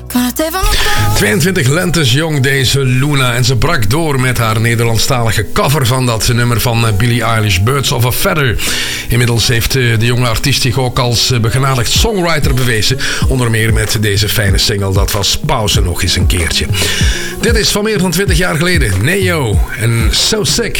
22 lentes jong deze Luna en ze brak door met haar Nederlandstalige cover van dat nummer van Billie Eilish, Birds of a Feather. Inmiddels heeft de jonge artiest zich ook als begenadigd songwriter bewezen, onder meer met deze fijne single, dat was Pauze nog eens een keertje. Dit is van meer dan 20 jaar geleden, Neo en So Sick.